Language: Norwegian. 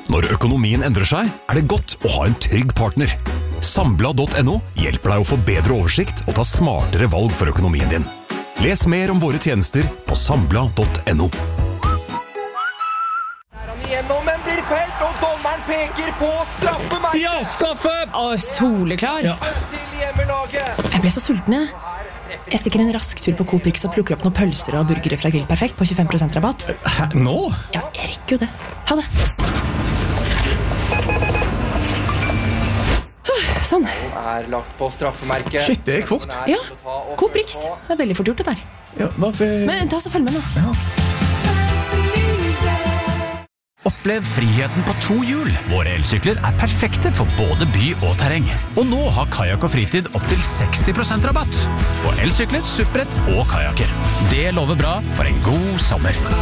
Når økonomien endrer seg, det godt å ha en trygg partner. Sambla.no hjelper deg å få bedre oversikt og ta smartere valg for økonomien din. Les mer om våre tjenester på sambla.no. Men blir felt, og dommeren peker på straffemerket. Ja, straffe! Soleklar. Til hjemmelaget. Jeg ble så sulten, jeg. Jeg stikker en rask tur på Coop og plukker opp noen pølser og burgere fra Grill Perfekt på 25% rabatt. Hæ, nå? Ja, jeg rekker jo det. Ha det. Sånn. Lagt på straffemerket. Shit, det gikk fort. Ja, Coop Rix. Det veldig fort gjort det der. Ja, Men ta så følg med nå. Ja. Opplev friheten på 2 hjul. Våre elsykler perfekte for både by og terreng. Og nå har Kajak og Fritid opp til 60% rabatt på elsykler, supprett og kajaker. Det lover bra for en god sommer.